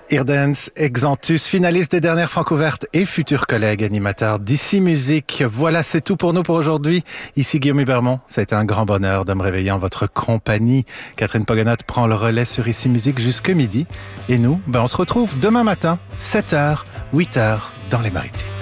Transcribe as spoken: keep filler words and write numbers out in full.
Irdens Exantus, finaliste des dernières Francouvertes et futur collègue animateur d'Ici Musique. Voilà, c'est tout pour nous pour aujourd'hui. Ici Guillaume Hubermont, ça a été un grand bonheur de me réveiller en votre compagnie. Catherine Pogonat prend le relais sur Ici Musique jusque midi. Et nous, ben on se retrouve demain matin, sept heures, huit heures, dans les Maritimes.